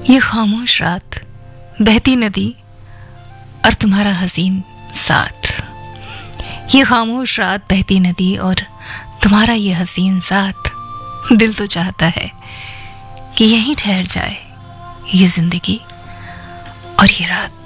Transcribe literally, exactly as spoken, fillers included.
ये खामोश रात, बहती नदी और तुम्हारा हसीन साथ। ये खामोश रात, बहती नदी और तुम्हारा ये हसीन साथ। दिल तो चाहता है कि यहीं ठहर जाए ये जिंदगी और ये रात।